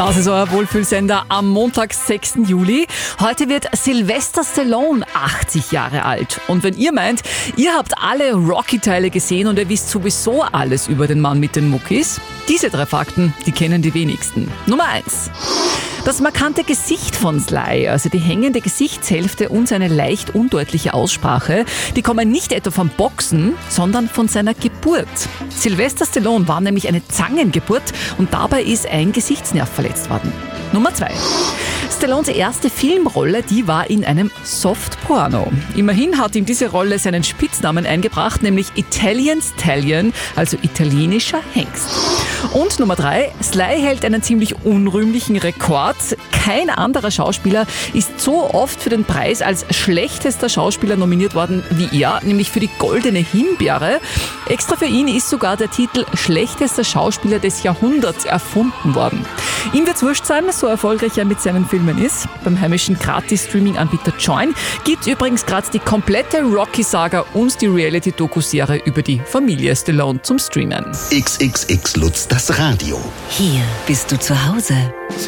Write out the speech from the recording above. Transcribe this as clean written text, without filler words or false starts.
Das ist euer Wohlfühlsender am Montag, 6. Juli. Heute wird Sylvester Stallone 80 Jahre alt. Und wenn ihr meint, ihr habt alle Rocky-Teile gesehen und ihr wisst sowieso alles über den Mann mit den Muckis, diese 3 Fakten, die kennen die wenigsten. Nummer 1. Das markante Gesicht von Sly, also die hängende Gesichtshälfte und seine leicht undeutliche Aussprache, die kommen nicht etwa vom Boxen, sondern von seiner Geburt. Sylvester Stallone war nämlich eine Zangengeburt und dabei ist ein Gesichtsnerv verletzt worden. Nummer 2. Stallones erste Filmrolle, die war in einem Softporno. Immerhin hat ihm diese Rolle seinen Spitznamen eingebracht, nämlich Italian Stallion, also italienischer Hengst. Und Nummer 3, Sly hält einen ziemlich unrühmlichen Rekord. Kein anderer Schauspieler ist so oft für den Preis als schlechtester Schauspieler nominiert worden wie er, nämlich für die Goldene Himbeere. Extra für ihn ist sogar der Titel schlechtester Schauspieler des Jahrhunderts erfunden worden. Ihm wird's wurscht sein, so erfolgreich er mit seinen Filmen ist. Beim heimischen Gratis-Streaming-Anbieter Join gibt's übrigens gerade die komplette Rocky-Saga und die Reality-Doku-Serie über die Familie Stallone zum Streamen. XXX Lutz, das Radio. Hier bist du zu Hause.